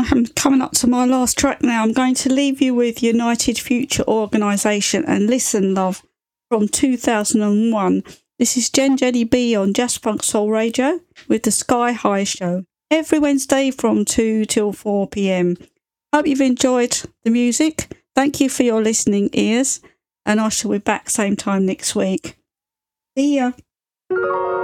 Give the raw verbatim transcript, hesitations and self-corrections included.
I'm coming up to my last track now. I'm going to leave you with United Future Organisation and Listen Love from two thousand one. This is Jen Jenny B on Just Funk Soul Radio with the Sky High Show every Wednesday from two till four p.m. Hope you've enjoyed the music. Thank you for your listening ears, and I shall be back same time next week. See ya.